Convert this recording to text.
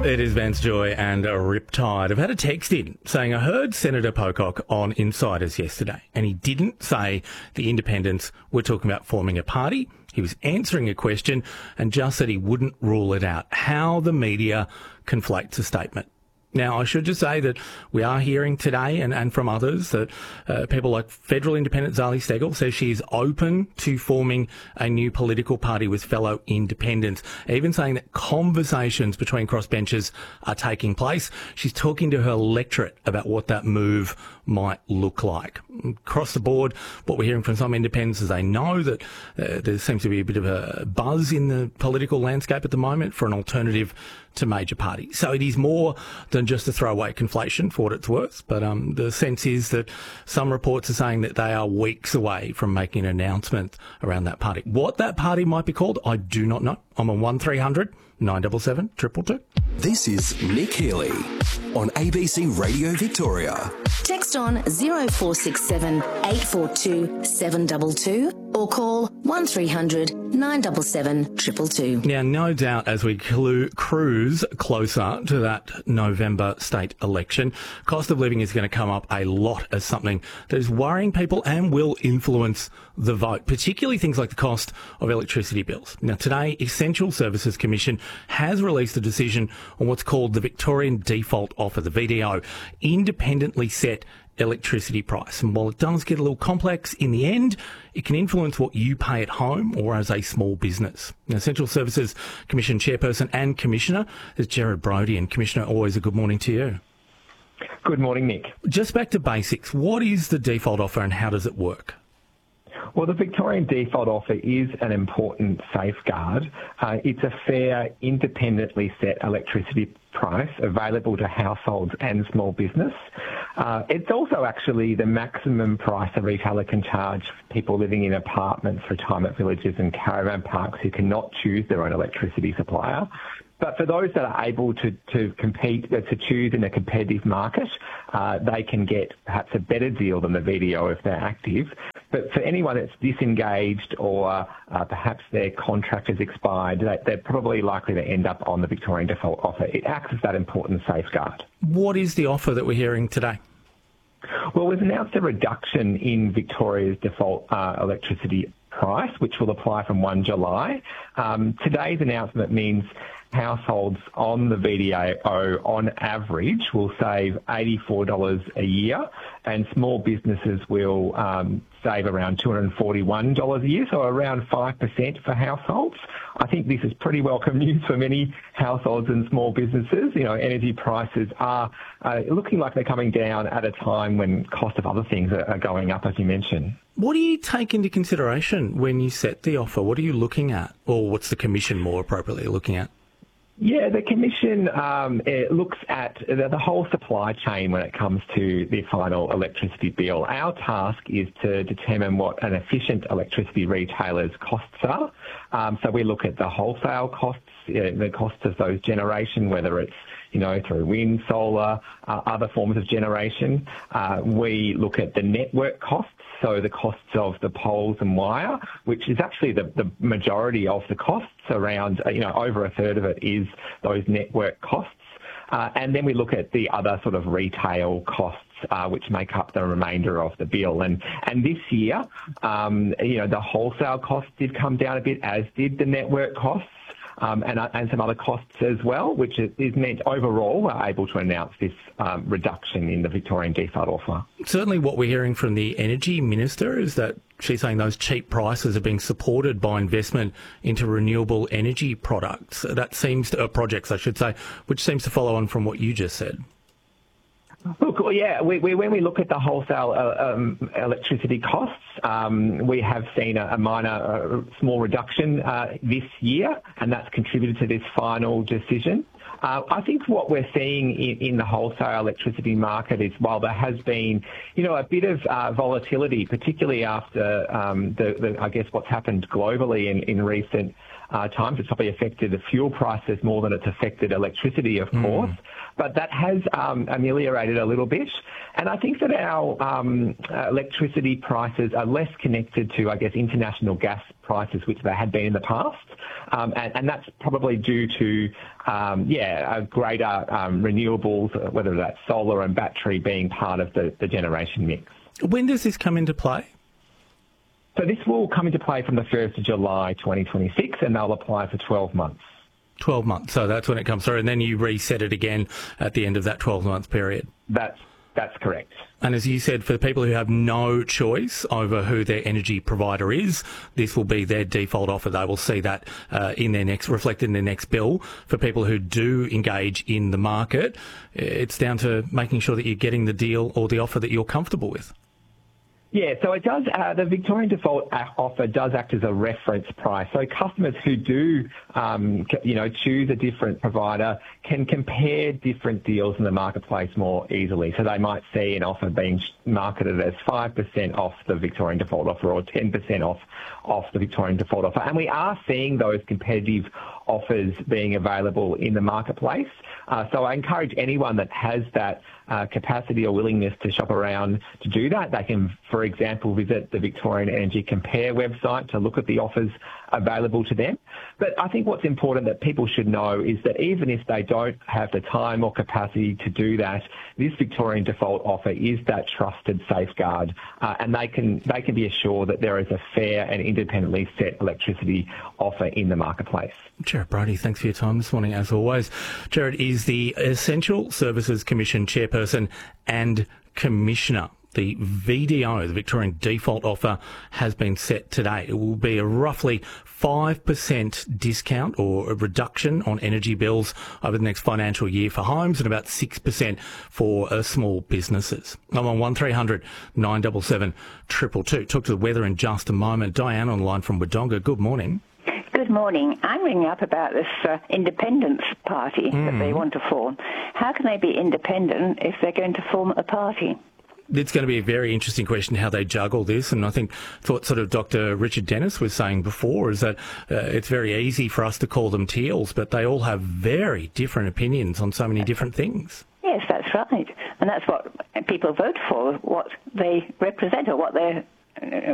It is Vance Joy and Riptide. I've had a text in saying I heard Senator Pocock on Insiders yesterday and he didn't say the independents were talking about forming a party. He was answering a question and just said he wouldn't rule it out. How the media conflates a statement. Now, I should just say that we are hearing today and from others that people like federal independent Zali Steggall says she is open to forming a new political party with fellow independents, even saying that conversations between crossbenchers are taking place. She's talking to her electorate about what that move might look like. Across the board, what we're hearing from some independents is they know that there seems to be a bit of a buzz in the political landscape at the moment for an alternative to major parties. So it is more than just a throwaway conflation for what it's worth. But the sense is that some reports are saying that they are weeks away from making an announcement around that party. What that party might be called, I do not know. I'm on 1300 977 222. This is Nick Healy on ABC Radio Victoria. Text on 0467 842 722 or call 1300 977 222. Now, no doubt as we cruise closer to that November state election, cost of living is going to come up a lot as something that is worrying people and will influence the vote, particularly things like the cost of electricity bills. Now, today, Essential Services Commission has released a decision on what's called the Victorian Default Offer, the VDO, independently set electricity price. And while it does get a little complex, in the end, it can influence what you pay at home or as a small business. Now, Essential Services Commission Chairperson and Commissioner is Gerard Brody. And Commissioner, always a good morning to you. Good morning, Nick. Just back to basics, what is the default offer and how does it work? Well, the Victorian Default Offer is an important safeguard. It's a fair, independently set electricity price available to households and small business. It's also actually the maximum price a retailer can charge people living in apartments, retirement villages and caravan parks who cannot choose their own electricity supplier. But for those that are able to compete, to choose in a competitive market, they can get perhaps a better deal than the VDO if they're active. But for anyone that's disengaged or perhaps their contract has expired, they're probably likely to end up on the Victorian Default Offer. It acts as that important safeguard. What is the offer that we're hearing today? Well, we've announced a reduction in Victoria's default electricity price, which will apply from 1 July. Today's announcement means households on the VDO on average will save $84 a year and small businesses will save around $241 a year, so around 5% for households. I think this is pretty welcome news for many households and small businesses. You know, energy prices are looking like they're coming down at a time when cost of other things are going up, as you mentioned. What do you take into consideration when you set the offer? What are you looking at? Or what's the Commission more appropriately looking at? Yeah, the Commission looks at the whole supply chain when it comes to the final electricity bill. Our task is to determine what an efficient electricity retailer's costs are. So we look at the wholesale costs, the costs of those generation, whether it's through wind, solar, other forms of generation. We look at the network costs, so the costs of the poles and wire, which is actually the majority of the costs. Around, over a third of it is those network costs. And then we look at the other sort of retail costs, which make up the remainder of the bill. And this year, the wholesale costs did come down a bit, as did the network costs. And some other costs as well, which is meant overall we're able to announce this reduction in the Victorian Default Offer. Certainly what we're hearing from the Energy Minister is that she's saying those cheap prices are being supported by investment into renewable energy products. That seems to, projects, I should say, which seems to follow on from what you just said. Look, yeah, when we look at the wholesale electricity costs, we have seen a minor, small reduction this year, and that's contributed to this final decision. I think what we're seeing in the wholesale electricity market is, while there has been, a bit of volatility, particularly after I guess what's happened globally in recent times. It's probably affected the fuel prices more than it's affected electricity, of course. But that has ameliorated a little bit. And I think that our electricity prices are less connected to, I guess, international gas prices, which they had been in the past. And that's probably due to, a greater renewables, whether that's solar and battery being part of the generation mix. When does this come into play? So this will come into play from the 1st of July 2026, and they'll apply for 12 months. 12 months, so that's when it comes through, and then you reset it again at the end of that 12-month period. That's correct. And as you said, for the people who have no choice over who their energy provider is, this will be their default offer. They will see that reflected in their next bill. For people who do engage in the market, it's down to making sure that you're getting the deal or the offer that you're comfortable with. Yeah, so it does. The Victorian default offer does act as a reference price. So customers who do, choose a different provider can compare different deals in the marketplace more easily. So they might see an offer being marketed as 5% off the Victorian default offer or 10% off the Victorian default offer. And we are seeing those competitive offers being available in the marketplace. So I encourage anyone that has that capacity or willingness to shop around to do that. They can, for example, visit the Victorian Energy Compare website to look at the offers available to them. But I think what's important that people should know is that even if they don't have the time or capacity to do that, this Victorian default offer is that trusted safeguard, and they can be assured that there is a fair and independently set electricity offer in the marketplace. Jared Brodie, thanks for your time this morning, as always. Jared is the Essential Services Commission Chairperson and Commissioner. The VDO, the Victorian Default Offer, has been set today. It will be a roughly 5% discount or a reduction on energy bills over the next financial year for homes and about 6% for small businesses. I'm on 1300 977 222. Talk to the weather in just a moment. Diane on the line from Wodonga. Good morning. Good morning. I'm ringing up about this independence party that they want to form. How can they be independent if they're going to form a party? It's going to be a very interesting question how they juggle this, and I thought sort of Dr. Richard Dennis was saying before is that it's very easy for us to call them teals, but they all have very different opinions on so many different things. Yes, that's right, and that's what people vote for, what they represent or what they're